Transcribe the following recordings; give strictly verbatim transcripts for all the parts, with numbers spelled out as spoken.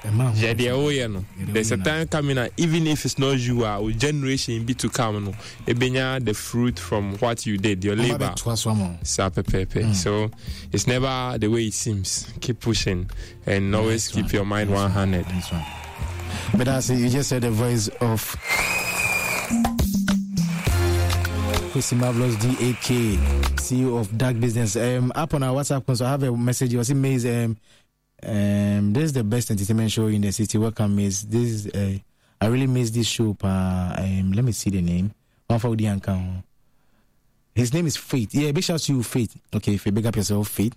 Yeah, they are you know. There's a time coming out, even if it's not you, our generation be to come, no. Ebenya the fruit from what you did, your labor. Mm. So it's never the way it seems. Keep pushing and always keep your mind one hundred. But as you just said, the voice of Kwesi Marvelous D A K, C E O of Dark Business. Um, up on our WhatsApp, because I have a message. It was amazing. Um, this is the best entertainment show in the city. Welcome, miss. This is uh, I really miss this show. Uh, um, let me see the name. One for the anchor. His name is Faith. Yeah, big shout to you, Faith. Okay, if you big up yourself, Faith.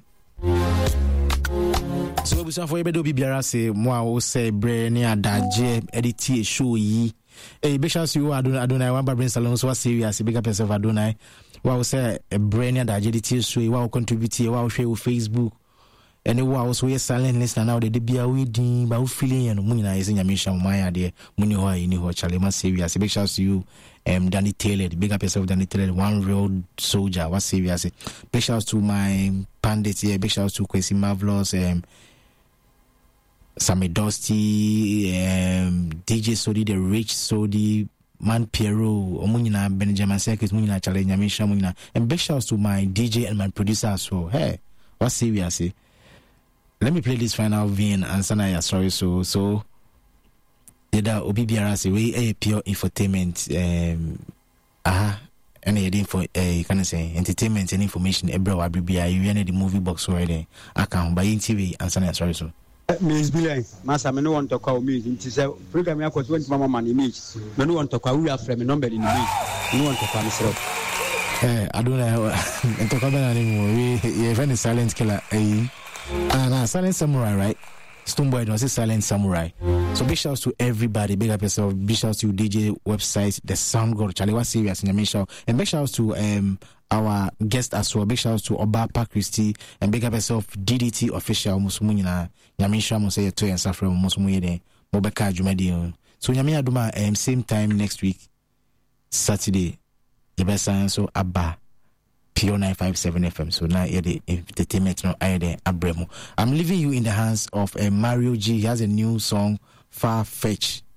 So we for everybody be biara say moi o say bre ni adaje edit show yi. Hey, big shout to you Adonai Adonai one bring salon so serious big up yourself Adonai. Wa say bre ni adaje edit show yi wa contribute wa share on Facebook. And wa also we silent listener now the be we din ba feeling you know munina is nyamisha mumaya de muni ho yi ni ho chale ma serious big shout to you um Danny Taylor big up yourself Danny Taylor one real soldier what serious big shout to my pandit here big shout to Kwesi Marvelous um Sammy Dusty um D J Sodi the Rich Sodi Man Piero omunina Benjamin Circus munina chale nyamisha munina and big shout to my D J and my producer as well. Hey what serious let me play this final vein and sana sorry so so Yeda obi biara say we a pure infotainment um aha and yedin for eh can I say entertainment and information ebra wa bibia you the movie box already account by T V and sana sorry so Miss Billy masa me no want to call me nti say program ya twenty mama man image me no want to call we afre me number in image no want to call me sir eh I don't know and talk about anymore we you friend is silent killer eh ah nah, silent samurai right Stoneboy was a silent samurai. So big shouts to everybody. Big up yourself. Big shouts to D J website, the Sound God. Charlie was serious in the main show. And big shouts to um our guest as well. Big shouts to Obapa Christie and big up yourself D D T official. Musumuna Yamisha Mose to and Safra Musumuye Mobeka Jumadi. So Yamia Duma um same time next week Saturday. The best science so Abba. P O nine five seven F M. So now you're the entertainment no I the Abremo. I'm leaving you in the hands of uh, Mario G. He has a new song, Far Fetch.